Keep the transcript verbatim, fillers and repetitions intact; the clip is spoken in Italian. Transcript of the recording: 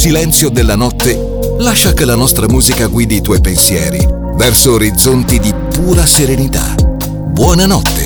silenzio della notte, lascia che la nostra musica guidi i tuoi pensieri verso orizzonti di pura serenità. Buonanotte.